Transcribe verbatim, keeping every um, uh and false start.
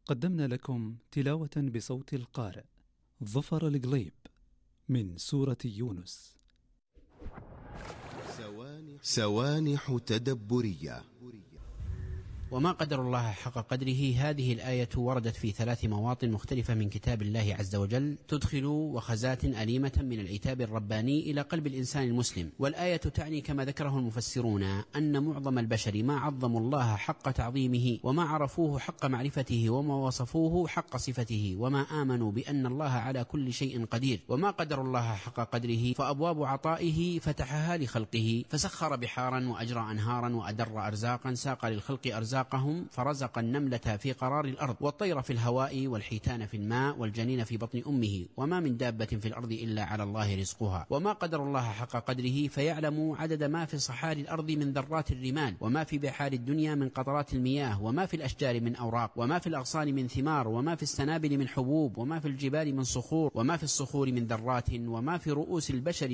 قدمنا لكم تلاوة بصوت القارئ ظفر القليب من سورة يونس. سوانح تدبرية. وما قدر الله حق قدره. هذه الآية وردت في ثلاث مواطن مختلفة من كتاب الله عز وجل تدخل وخزات أليمة من العتاب الرباني إلى قلب الإنسان المسلم. والآية تعني كما ذكره المفسرون أن معظم البشر ما عظموا الله حق تعظيمه، وما عرفوه حق معرفته، وما وصفوه حق صفته، وما آمنوا بأن الله على كل شيء قدير. وما قدر الله حق قدره، فأبواب عطائه فتحها لخلقه، فسخر بحارا وأجرى أنهارا وأدر أرزاقا، ساق للخلق أرزاقا فرزق النملة في قرار الأرض، والطير في الهواء، والحيتان في الماء، والجنين في بطن أمه، وما من دابة في الأرض إلا على الله رزقها. وما قدر الله حق قدره، فيعلم عدد ما في صحار الأرض من ذرات الرمال، وما في بحار الدنيا من قطرات المياه، وما في الأشجار من أوراق، وما في الأغصان من ثمار، وما في السنابل من حبوب، وما في الجبال من صخور، وما في الصخور من ذرات، وما في رؤوس البشر